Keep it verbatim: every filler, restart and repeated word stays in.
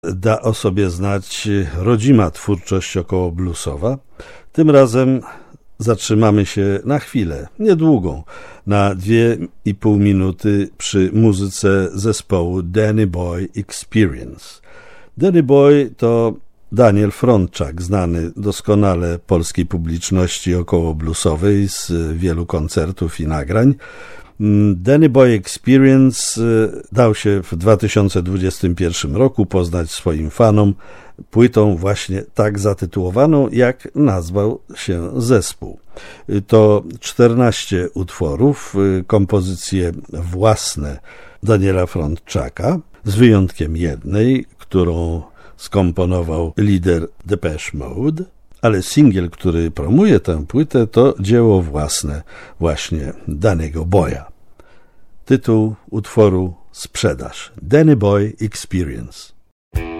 da o sobie znać rodzima twórczość około bluesowa. Tym razem zatrzymamy się na chwilę, niedługą, na dwie i pół minuty przy muzyce zespołu Danny Boy Experience. Danny Boy to Daniel Frączak, znany doskonale polskiej publiczności około bluesowej z wielu koncertów i nagrań. Danny Boy Experience dał się w dwa tysiące dwudziestym pierwszym roku poznać swoim fanom płytą właśnie tak zatytułowaną, jak nazwał się zespół. To czternaście utworów, kompozycje własne Daniela Frączaka, z wyjątkiem jednej, którą skomponował lider Depeche Mode, ale singiel, który promuje tę płytę, to dzieło własne właśnie Danny'ego Boya. Tytuł utworu Sprzedaż. Danny Boy Experience.